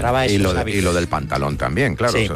cerraba y eso. y lo del pantalón también, claro. Sí. Eso,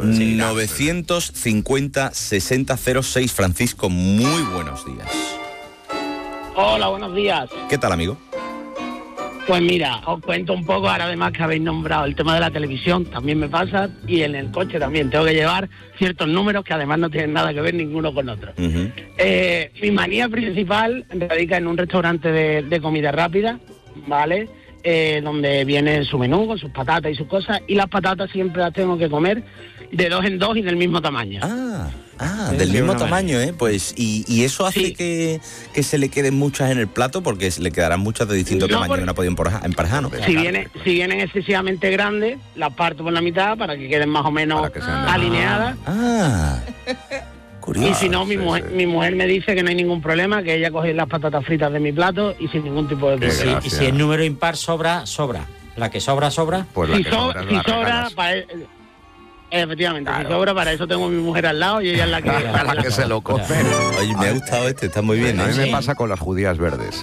950-6006. Francisco, muy buenos días. Hola, buenos días. ¿Qué tal, amigo? Pues mira, os cuento un poco, ahora además que habéis nombrado el tema de la televisión, también me pasa, y en el coche también tengo que llevar ciertos números que además no tienen nada que ver ninguno con otro. Uh-huh. Mi manía principal radica en un restaurante de comida rápida, ¿vale? Donde viene su menú con sus patatas y sus cosas, y las patatas siempre las tengo que comer de 2 en 2 y del mismo tamaño. Del mismo tamaño, ¿eh? Pues, y eso hace que se le queden muchas en el plato, porque le quedarán muchas de distinto tamaño que no podían emparejar, ¿no? Si vienen excesivamente grandes, las parto por la mitad para que queden más o menos alineadas. Curioso. Y si no, mi mujer me dice que no hay ningún problema, que ella coge las patatas fritas de mi plato y sin ningún tipo de problema. Y si el número impar sobra. La que sobra. Pues si sobra, efectivamente, si sobra, para eso tengo a mi mujer al lado y ella es la que se lo come. Oye, me ha gustado está muy bien. A mí me pasa con las judías verdes.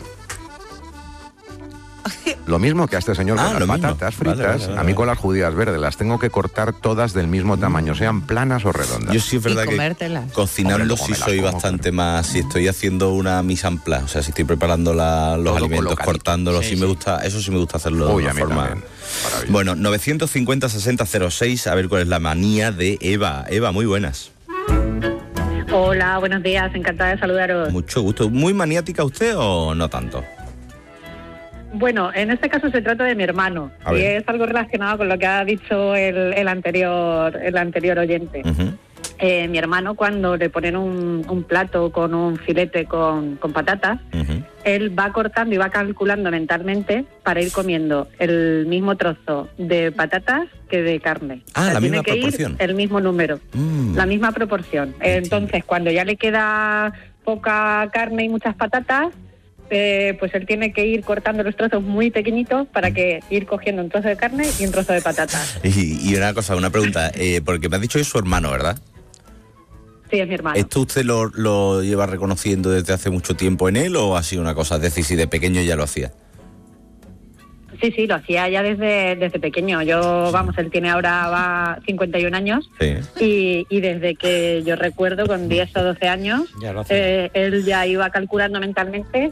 Lo mismo que a este señor con las patatas fritas, a mí con las judías verdes las tengo que cortar todas del mismo tamaño, sean planas o redondas. Yo sí es verdad que cocinando sí soy bastante más, si estoy haciendo una mise en place, o sea, si estoy preparando los alimentos, cortándolos, me gusta, eso sí me gusta hacerlo de una forma. Bueno, 950-6006, a ver cuál es la manía de Eva. Eva, muy buenas. Hola, buenos días, encantada de saludaros. Mucho gusto. ¿Muy maniática usted o no tanto? Bueno, en este caso se trata de mi hermano y es algo relacionado con lo que ha dicho el anterior oyente. Uh-huh. Mi hermano, cuando le ponen un plato con un filete con patatas, uh-huh, él va cortando y va calculando mentalmente para ir comiendo el mismo trozo de patatas que de carne. La misma tiene que proporción. ir el mismo número, la misma proporción. Entonces, cuando ya le queda poca carne y muchas patatas, pues él tiene que ir cortando los trozos muy pequeñitos para que ir cogiendo un trozo de carne y un trozo de patatas. Y una pregunta, porque me has dicho que es su hermano, ¿verdad? Sí, es mi hermano. ¿Esto usted lo lleva reconociendo desde hace mucho tiempo en él o ha sido una cosa, es decir, si de pequeño ya lo hacía? Sí, lo hacía ya desde pequeño. Él tiene ahora 51 años, sí. y desde que yo recuerdo, con 10 o 12 años, él ya iba calculando mentalmente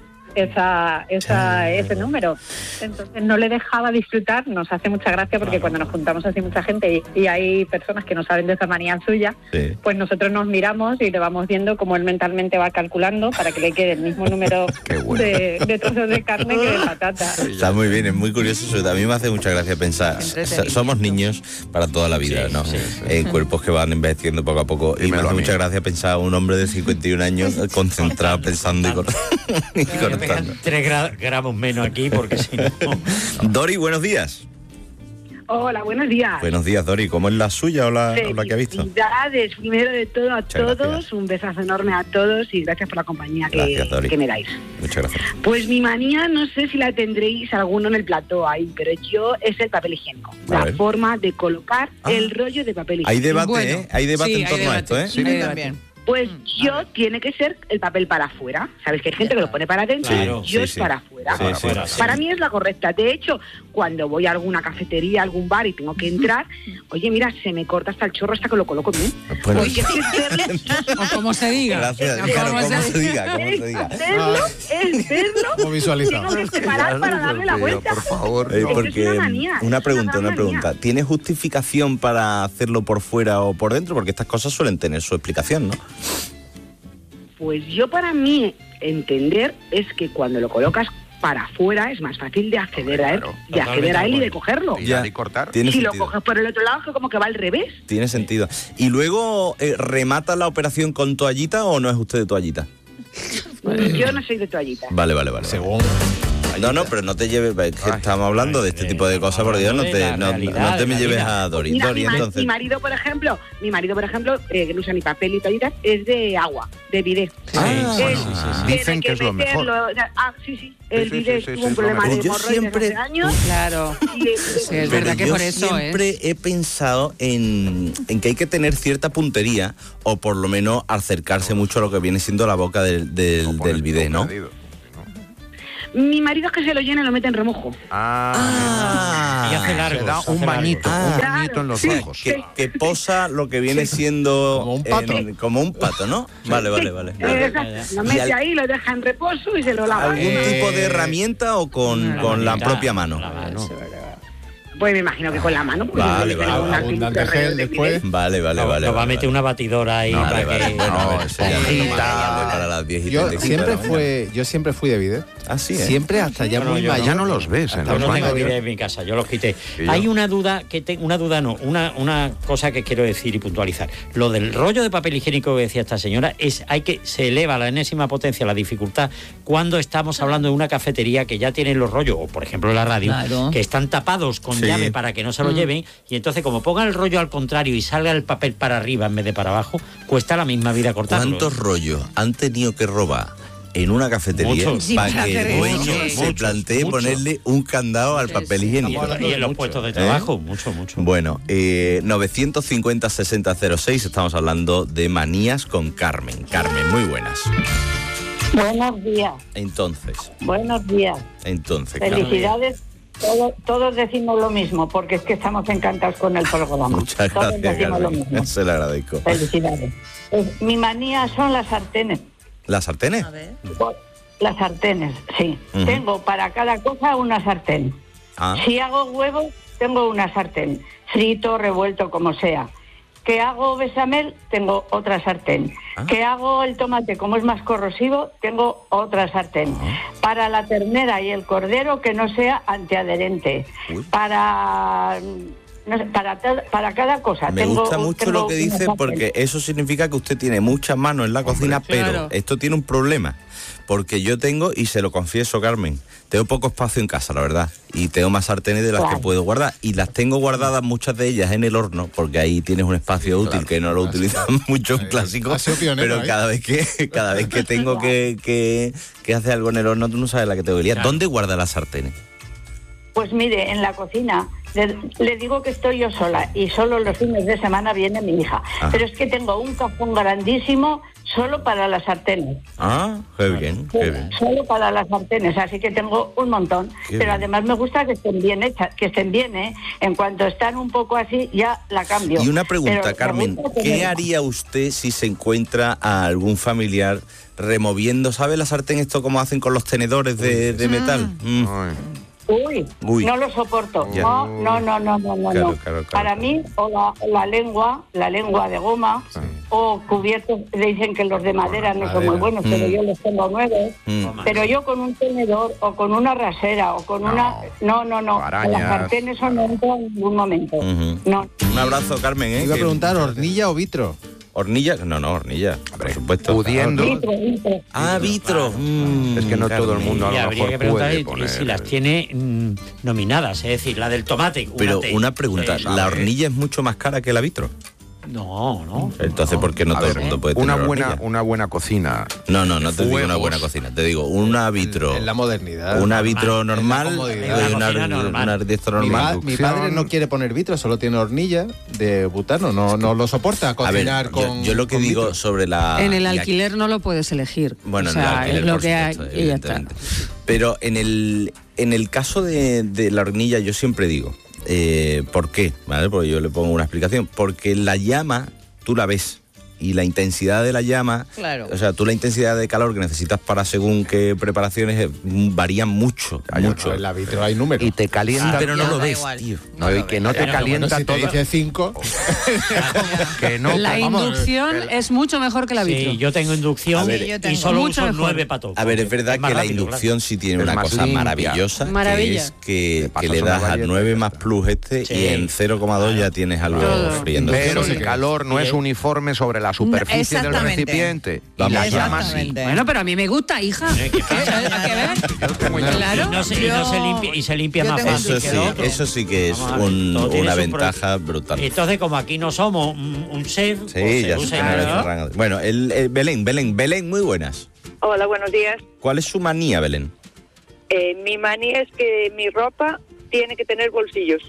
ese número. Entonces no le dejaba disfrutar. Nos hace mucha gracia porque cuando nos juntamos así mucha gente y hay personas que no saben de esa manía suya, pues nosotros nos miramos y le vamos viendo cómo él mentalmente va calculando para que le quede el mismo número de trozos de carne que de patata. Está muy bien, es muy curioso eso. A mí me hace mucha gracia pensar, somos niños para toda la vida, ¿no? Cuerpos que van envejeciendo poco a poco, y me hace mucha gracia pensar un hombre de 51 años concentrado pensando y cortando. 3 gramos menos aquí, porque si no... Dori, buenos días. Hola, buenos días. Buenos días, Dori. ¿Cómo es la suya o la que ha visto? Felicidades, primero de todo a Muchas todos. gracias. Un besazo enorme a todos y gracias por la compañía que me dais. Muchas gracias. Pues mi manía, no sé si la tendréis alguno en el plató ahí, pero yo es el papel higiénico. La forma de colocar el rollo de papel higiénico. Hay debate, Hay debate en torno a esto, Sí, también. Pues tiene que ser el papel para afuera. Sabes que hay gente que lo pone para adentro, es para afuera. Para mí es la correcta. De hecho, cuando voy a alguna cafetería, algún bar y tengo que entrar, oye, mira, se me corta hasta el chorro hasta que lo coloco bien. Bueno. Porque es verlo, o como se diga. Gracias, como se diga. Es verlo. Como visualizado. Tengo que parar para darle la vuelta. Por favor. Porque es una manía. Una pregunta. ¿Tiene justificación para hacerlo por fuera o por dentro? Porque estas cosas suelen tener su explicación, ¿no? Pues yo, para mí, entender es que cuando lo colocas para afuera es más fácil de acceder a él y de cogerlo. Y cortar. Si lo coges por el otro lado, es como que va al revés. Tiene sentido. ¿Y luego remata la operación con toallita o no es usted de toallita? Yo no soy de toallita. Vale. Según... No, pero no te lleves, que estamos hablando de este tipo de cosas, por Dios, no te me lleves a Dori. Mira, Dori, entonces. Mi marido, por ejemplo, que no usa ni papel ni toallitas, es de agua, de bidet. Dicen que es lo mejor. El bidet tuvo un problema de hemorroides hace años. Claro. Sí, es verdad que por eso siempre he pensado en que hay que tener cierta puntería, o por lo menos acercarse mucho a lo que viene siendo la boca del bidet, ¿no? Mi marido es que se lo llena y lo mete en remojo. Y hace largo. Se da un bañito en los ojos. Que posa lo que viene siendo... Como un pato. Como un pato, ¿no? Vale. Lo mete ahí, lo deja en reposo y se lo lava. ¿Algún tipo de herramienta o con la propia mano? Pues me imagino que con la mano. Vale. Abundante gel después. Vale. Lo va a meter una batidora ahí para que... Bueno, a ver, eso ya para las viejitas. Yo siempre fui de bidet. Así es. Siempre hasta ya muy mayor. Ya no los ves en Yo los no tengo baños. bidet en mi casa, yo los quité. Hay una duda, una cosa que quiero decir y puntualizar. Lo del rollo de papel higiénico que decía esta señora, se eleva a la enésima potencia la dificultad cuando estamos hablando de una cafetería que ya tienen los rollos, o por ejemplo la radio, que están tapados con llave para que no se lo lleven, y entonces como pongan el rollo al contrario y salga el papel para arriba en vez de para abajo, cuesta la misma vida cortarlo. ¿Cuántos rollos han tenido que robar en una cafetería para que el dueño se plantee ponerle un candado al papel higiénico? Y en los puestos de trabajo, mucho. Bueno, 950-6006, estamos hablando de manías con Carmen. Carmen, muy buenas. Buenos días. Buenos días. Felicidades. Todos decimos lo mismo, porque es que estamos encantados con el programa. Muchas todos gracias, decimos Carmen. lo mismo. Se lo agradezco. Felicidades. Mi manía son las sartenes. ¿Las sartenes? Las sartenes, sí. Uh-huh. Tengo para cada cosa una sartén. Si hago huevos, tengo una sartén. Frito, revuelto, como sea. Que hago bechamel, tengo otra sartén. Que hago el tomate, como es más corrosivo, tengo otra sartén. Para la ternera y el cordero, que no sea antiadherente. Para cada cosa. Me gusta mucho lo que dice, porque eso significa que usted tiene muchas manos en la cocina, pero esto tiene un problema. Porque yo tengo, y se lo confieso, Carmen, tengo poco espacio en casa, la verdad, y tengo más sartenes de las que puedo guardar, y las tengo guardadas muchas de ellas en el horno, porque ahí tienes un espacio útil que no lo utilizan muchos clásicos, pero cada vez que tengo que hacer algo en el horno, tú no sabes la que tengo que liar. ¿Dónde guarda las sartenes? Pues mire, en la cocina. Le digo que estoy yo sola y solo los fines de semana viene mi hija. Pero es que tengo un cajón grandísimo solo para las sartenes. Qué bien. Solo para las sartenes, así que tengo un montón. Pero además me gusta que estén bien hechas, que estén bien, En cuanto están un poco así, ya la cambio. Y una pregunta, Carmen, ¿qué haría usted si se encuentra a algún familiar removiendo, ¿sabe la sartén esto como hacen con los tenedores de metal? Uy, no lo soporto. No. Claro. Para mí, o la lengua de goma, o cubiertos, le dicen que los de madera no son muy buenos, pero yo los tengo nuevos. Pero yo con un tenedor, o con una rasera, o con una... No. Las sartenes no entran en ningún momento. No. Un abrazo, Carmen. Iba a preguntar, ¿hornilla o vitro? ¿Hornilla? No, hornilla, por supuesto. Pudiendo. Vitro. Es que no todo el mundo a lo habría mejor que puede preguntar si las tiene nominadas, es decir, la del tomate. Pero una pregunta, ¿la hornilla es mucho más cara que la vitro? No. Entonces, ¿por qué no todo el mundo puede tener una buena cocina? No te digo una buena cocina, te digo una vitro. En la modernidad. Una vitro normal, una vitro normal. Mi padre no quiere poner vitro, solo tiene hornilla de butano, no lo soporta cocinar con. Yo lo que digo vitro. sobre la. En el alquiler no lo puedes elegir. Bueno, o sea, en el alquiler, es lo por que supuesto, hay y ya está. Pero en el caso de la hornilla, yo siempre digo. ¿Por qué? ¿Vale? Porque yo le pongo una explicación. Porque la llama, tú la ves. Y la intensidad de la llama, o sea, tú la intensidad de calor que necesitas para según qué preparaciones varían mucho. En la vitro hay números. Y te calienta. Pero no lo ves, tío. Y que no te calienta si todo. Te dice 5. Que no. La inducción es mucho mejor que la vitro. Sí, yo tengo inducción y solo uso 9 para todo. A ver, es verdad que la inducción sí tiene una cosa maravillosa, que es que le das a 9 más plus y en 0,2 ya tienes algo friendo. Pero el calor no es uniforme sobre la superficie del recipiente. Y la llama sí. Bueno, pero a mí me gusta, hija. ¿Qué ver? Claro. Y se limpia más fácil que el otro. Eso sí que es una ventaja brutal. Entonces, como aquí no somos un chef... Sí, ya sé. Bueno, Belén, muy buenas. Hola, buenos días. ¿Cuál es su manía, Belén? Mi manía es que mi ropa tiene que tener bolsillos.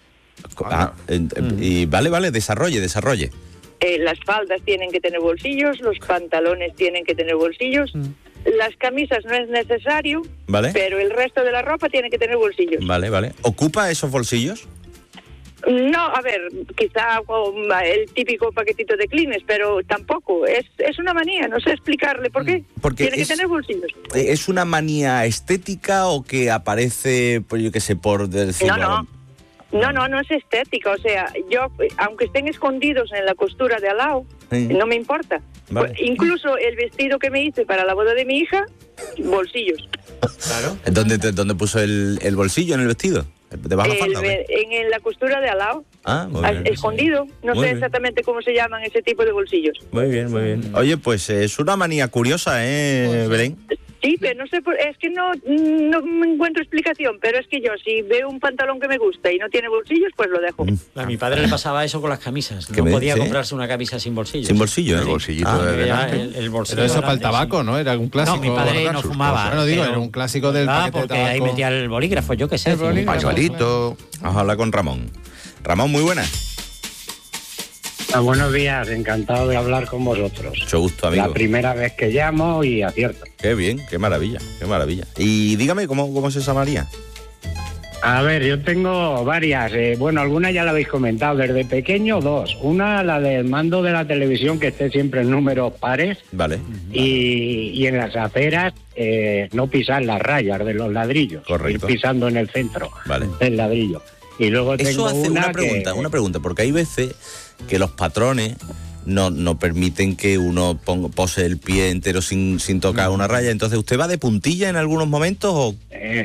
Y vale, desarrolle. Las faldas tienen que tener bolsillos, los pantalones tienen que tener bolsillos las camisas no es necesario, ¿vale? Pero el resto de la ropa tiene que tener bolsillos. Vale. ¿Ocupa esos bolsillos? No, a ver, quizá el típico paquetito de Kleenex, pero tampoco. Es una manía, no sé explicarle por qué. Porque tiene que tener bolsillos. ¿Es una manía estética o que aparece, pues yo qué sé, por decirlo? No es estética. O sea, yo, aunque estén escondidos en la costura de al lado, no me importa. Vale. Pues, incluso el vestido que me hice para la boda de mi hija, bolsillos. Claro. ¿Dónde puso el bolsillo en el vestido? ¿Debajo de la falda? En la costura de al lado. Muy bien. Escondido. No sé exactamente cómo se llaman ese tipo de bolsillos. Muy bien. Oye, pues es una manía curiosa, Belén? Sí, pero no sé, es que no me encuentro explicación, pero es que yo si veo un pantalón que me gusta y no tiene bolsillos, pues lo dejo. A mi padre le pasaba eso con las camisas. No podía comprarse una camisa sin bolsillos. Sin bolsillo, El bolsillito de delante. El bolsillo. Pero eso para el tabaco, ¿no? Era un clásico. No, mi padre no fumaba. Bueno, digo, era un clásico del paquete porque de tabaco. ahí metía el bolígrafo, yo qué sé. Un pañuelito. Vamos a hablar con Ramón. Ramón, muy buenas. Buenos días, encantado de hablar con vosotros. Mucho gusto, amigo. La primera vez que llamo y acierto. Qué bien, qué maravilla. Y dígame, ¿cómo es esa manía? A ver, yo tengo varias. Algunas ya la habéis comentado. Desde pequeño, dos. Una, la del mando de la televisión, que esté siempre en números pares. Vale. Y en las aceras, no pisar las rayas de los ladrillos. Correcto. Ir pisando en el centro del ladrillo. Y luego tengo eso hace una pregunta, porque hay veces que los patrones no permiten que uno pose el pie entero sin tocar una raya. Entonces, ¿usted va de puntilla en algunos momentos o...?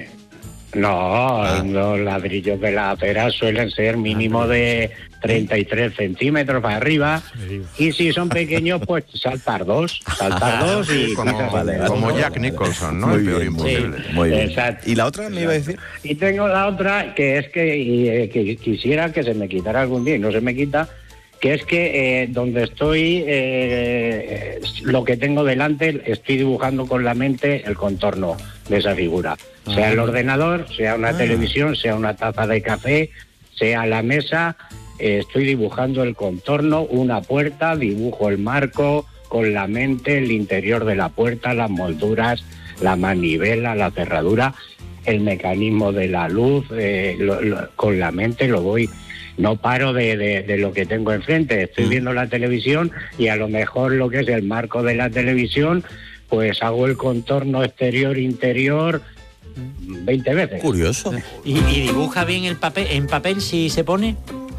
Los ladrillos de la acera suelen ser mínimo de 33 centímetros para arriba. Y si son pequeños, pues saltar dos y... Como Jack Nicholson, ¿no? Muy el peor bien, imposible. Muy bien. Exacto. ¿Y la otra me iba a decir? Y tengo la otra, que es que quisiera que se me quitara algún día y no se me quita, que es que donde estoy, lo que tengo delante, estoy dibujando con la mente el contorno de esa figura. Sea el ordenador, sea una televisión, sea una taza de café, sea la mesa, estoy dibujando el contorno, una puerta, dibujo el marco con la mente, el interior de la puerta, las molduras, la manivela, la cerradura, el mecanismo de la luz, con la mente lo voy... No paro de lo que tengo enfrente. Estoy viendo la televisión y a lo mejor lo que es el marco de la televisión, pues hago el contorno exterior-interior 20 veces. Curioso. ¿Y dibuja bien en papel si se pone?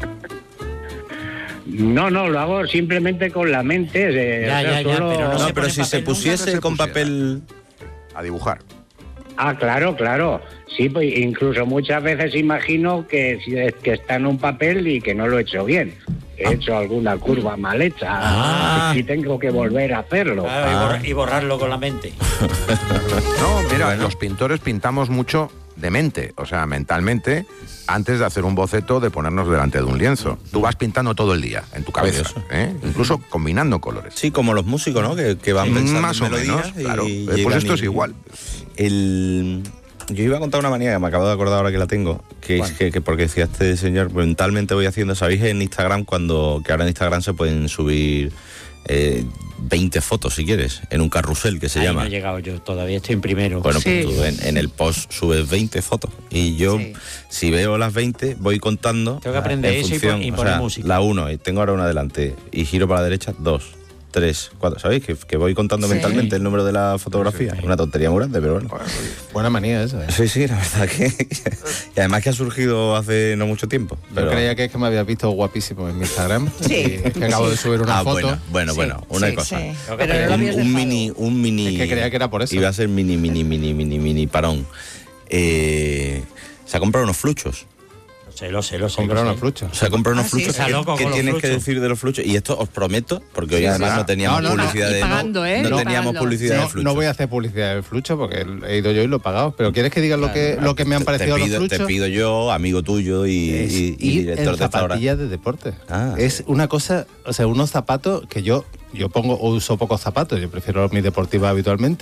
No, lo hago simplemente con la mente. Pero si se pusiese con papel a dibujar. Claro. Sí, pues incluso muchas veces imagino que está en un papel y que no lo he hecho bien. He hecho alguna curva mal hecha y tengo que volver a hacerlo. Y borrarlo con la mente. No, mira, los pintores pintamos mucho de mente, o sea, mentalmente, antes de hacer un boceto, de ponernos delante de un lienzo. Tú vas pintando todo el día, en tu cabeza, incluso combinando colores. Sí, como los músicos, ¿no? Que van pensando más o menos, claro. Pues esto es igual. Yo iba a contar una manía que me acabo de acordar ahora que la tengo, que es que porque decía este señor, mentalmente voy haciendo, ¿sabéis? En Instagram, que ahora en Instagram se pueden subir 20 fotos, si quieres, en un carrusel que se llama. No he llegado yo, todavía estoy en primero. Bueno, pues tú en el post subes 20 fotos y yo, si veo las 20, voy contando. Tengo que aprender eso y poner música. La 1, y tengo ahora una adelante, y giro para la derecha, 2, 3, 4, ¿sabéis? Que voy contando mentalmente el número de la fotografía. Es una tontería muy grande, pero bueno. Buena manía esa, ¿eh? Sí, la verdad que... y además que ha surgido hace no mucho tiempo. Yo creía que es que me habías visto guapísimo en mi Instagram. Sí. Es que acabo de subir una foto. Bueno, una cosa. Sí. Pero un mini... Es que creía que era por eso. Iba a ser mini parón. Se ha comprado unos fluchos. Lo sé. Comprar unos fluchos. O sea, comprar unos fluchos. ¿Qué tienes que decir de los fluchos? Y esto os prometo, porque hoy además no teníamos publicidad de... No teníamos publicidad de fluchos. No voy a hacer publicidad del flucho porque he ido yo y lo he pagado. Pero ¿quieres que diga lo que me han parecido los fluchos? Te pido yo, amigo tuyo y director de zapatillas de deporte. Es una cosa, o sea, unos zapatos que yo uso pocos zapatos, yo prefiero mis deportivas habitualmente,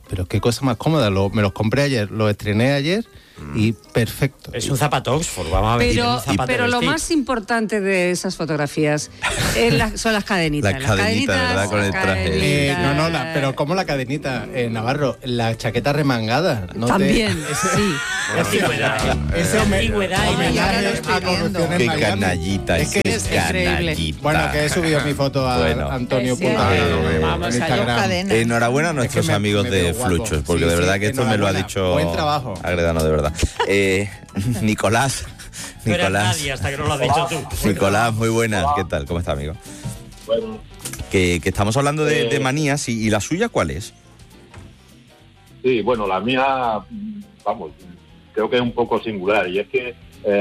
pero qué cosa más cómoda. Me los compré ayer, los estrené ayer y perfecto. Es un zapato Oxford, vamos a ver. Pero lo más importante de esas fotografías son las cadenitas. Las cadenitas, ¿verdad? Con el traje. Pero ¿cómo la cadenita, Navarro? La chaqueta remangada. ¿No? También, sí. Ese homenaje a corrupción en Qué Miami. canallita, es que es increíble. Bueno, que he subido mi foto a Antonio Punta en Instagram. Enhorabuena a nuestros amigos de Fluchos, porque de verdad que esto me lo ha dicho buen trabajo. Agredano, de verdad. Nicolás. No eres nadie hasta que no lo has dicho tú. Nicolás, muy buenas. ¿Qué tal? ¿Cómo está, amigo? Bueno. Que estamos hablando de manías y la suya, ¿cuál es? Sí, bueno, la mía, vamos, creo que es un poco singular y es que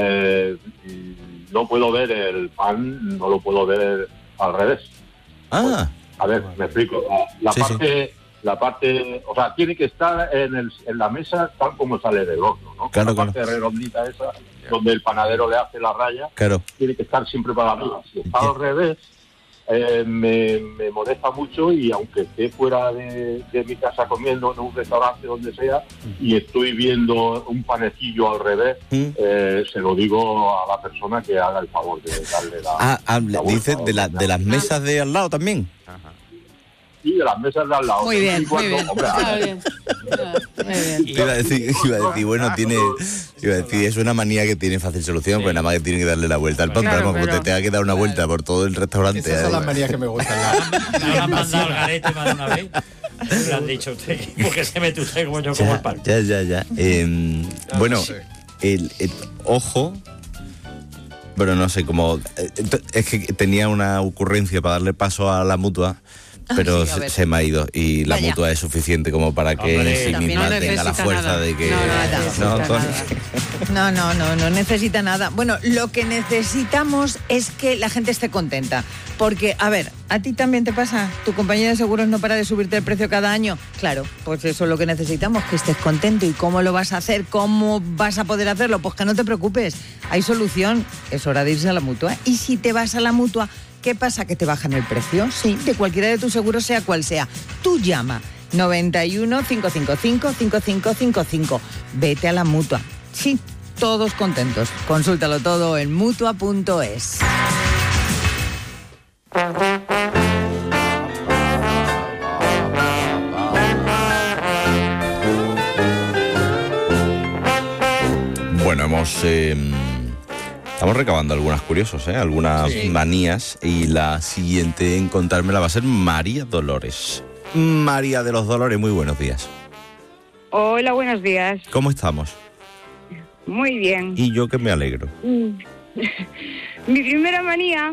no puedo ver el pan, no lo puedo ver al revés. Ah. A ver, me explico. La parte, o sea, tiene que estar en la mesa tal como sale del horno, ¿no? Claro, la parte redondita esa, donde el panadero le hace la raya, tiene que estar siempre para arriba. Si está al revés, me molesta mucho y aunque esté fuera de mi casa comiendo en un restaurante, donde sea, y estoy viendo un panecillo al revés, se lo digo a la persona que haga el favor de darle la dices de las mesas de al lado también. Ajá. Sí, de las mesas de al lado. Muy bien, muy bien. Iba a decir, bueno, es una manía que tiene fácil solución, pues nada más que tiene que darle la vuelta al pan, pero como te tenga que dar una vuelta por todo el restaurante. Esas son las manías que me gustan. ¿Me han mandado al garete más de una vez? Me lo han dicho usted, porque se mete usted como yo como el pan. Ya. Bueno, el ojo... Bueno, no sé, como... es que tenía una ocurrencia para darle paso a la mutua, pero se me ha ido y la mutua es suficiente como para que sí misma tenga la fuerza de que... No necesita nada. Bueno, lo que necesitamos es que la gente esté contenta. Porque, a ver, ¿a ti también te pasa? ¿Tu compañía de seguros no para de subirte el precio cada año? Claro, pues eso es lo que necesitamos, que estés contento. ¿Y cómo lo vas a hacer? ¿Cómo vas a poder hacerlo? Pues que no te preocupes, hay solución. Es hora de irse a la Mutua. Y si te vas a la Mutua, ¿qué pasa? ¿Que te bajan el precio? Sí, de cualquiera de tus seguros, sea cual sea. Tú llama 91 555 5555. Vete a la Mutua. Sí, todos contentos. Consúltalo todo en Mutua.es. Bueno, estamos recabando algunas curiosos, algunas manías, y la siguiente en contármela va a ser María Dolores. María de los Dolores, muy buenos días. Hola, buenos días. ¿Cómo estamos? Muy bien. Y yo que me alegro. Mi primera manía,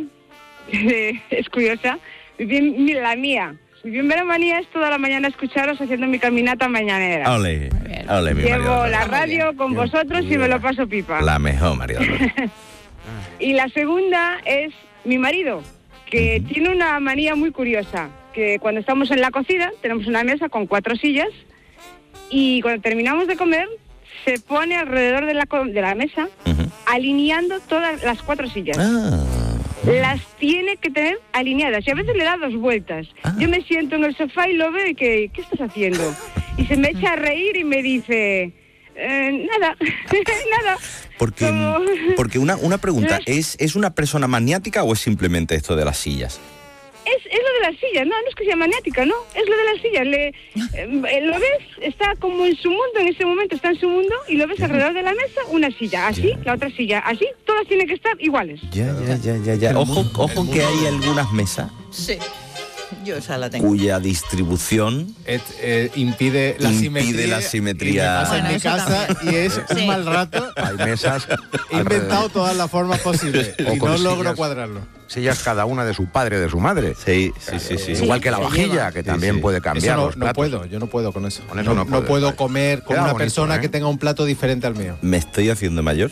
es curiosa, la mía. Mi primera manía es toda la mañana escucharos haciendo mi caminata mañanera. Ole, mi Llevo la radio con vosotros y me lo paso pipa. La mejor, María Dolores. Y la segunda es mi marido, que tiene una manía muy curiosa, que cuando estamos en la cocina tenemos una mesa con 4 sillas y cuando terminamos de comer se pone alrededor de la mesa alineando todas las 4 sillas. Las tiene que tener alineadas y a veces le da 2 vueltas. Yo me siento en el sofá y lo veo y ¿qué estás haciendo? Y se me echa a reír y me dice, nada, nada. Porque una pregunta, ¿es una persona maniática o es simplemente esto de las sillas? Es lo de las sillas, no es que sea maniática, no, es lo de las sillas. Lo ves, está como en su mundo, en ese momento está en su mundo y lo ves alrededor de la mesa, una silla, así, la otra silla, así, todas tienen que estar iguales. Ya. Ojo que hay algunas mesas. Sí. Yo esa la tengo. Cuya distribución impide la simetría. Y me pasa en mi casa y es un mal rato. Hay mesas. He inventado todas las formas posibles y no logro cuadrarlo. Sillas cada una de su padre, de su madre. Sí. Igual que la vajilla, que también puede cambiar. Yo no puedo con eso. No puedo comer con una persona que tenga un plato diferente al mío. Me estoy haciendo mayor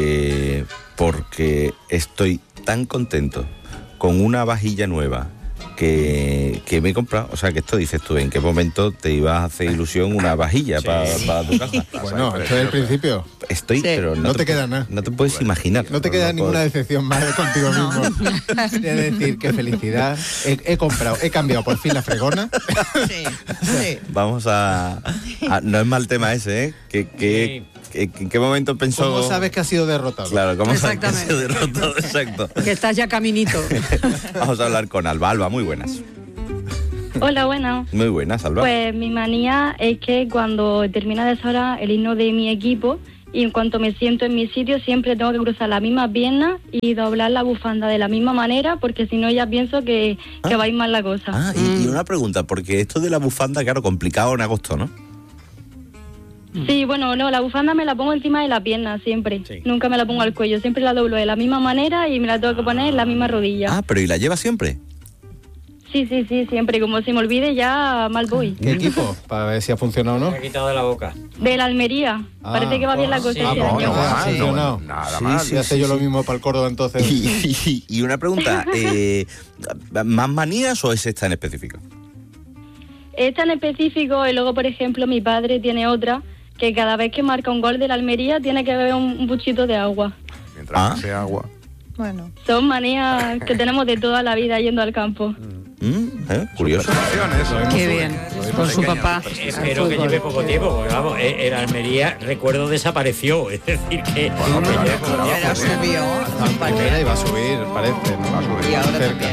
porque estoy tan contento con una vajilla nueva, que me he comprado, o sea, que esto dices tú, ¿en qué momento te ibas a hacer ilusión una vajilla para tu casa? Bueno, esto es el principio. Pero no te queda nada. No te puedes imaginar. No te queda ninguna decepción más contigo mismo. Es decir, qué felicidad. He cambiado por fin la fregona. Sí. Vamos a no es mal tema ese, ¿eh? ¿En qué momento pensó? ¿Cómo sabes que ha sido derrotado? Claro, ¿cómo sabes que ha sido derrotado? Exacto. Que estás ya caminito. Vamos a hablar con Alba. Alba, muy buenas. Hola, buenas. Muy buenas, Alba. Pues mi manía es que cuando termina de sonar el himno de mi equipo y en cuanto me siento en mi sitio siempre tengo que cruzar las mismas piernas y doblar la bufanda de la misma manera porque si no ya pienso que va a ir mal la cosa. Y una pregunta, porque esto de la bufanda, claro, complicado en agosto, ¿no? Sí, bueno, no, la bufanda me la pongo encima de la pierna siempre. Sí. Nunca me la pongo al cuello, siempre la doblo de la misma manera y me la tengo que poner en la misma rodilla. Pero ¿y la llevas siempre? Sí, siempre. Como se me olvide ya mal voy. ¿Qué equipo? Para ver si ha funcionado o no. Me ha quitado de la boca. De la Almería. Parece que va bien la cosa este año. Nada mal. Sí, hace yo lo mismo para el Córdoba entonces. Y una pregunta, ¿más manías o es esta en específico? Esta en específico y luego, por ejemplo, mi padre tiene otra que cada vez que marca un gol de la Almería tiene que beber un buchito de agua. Mientras sea agua. Bueno. Son manías que tenemos de toda la vida yendo al campo. Curioso. Qué bien. Con su papá. Espero que lleve poco tiempo, porque vamos, el Almería, recuerdo, desapareció. Es decir, que lleve poco tiempo. Pero subió. Primera y va a subir, parece, ¿no? Va a subir. Y ahora también.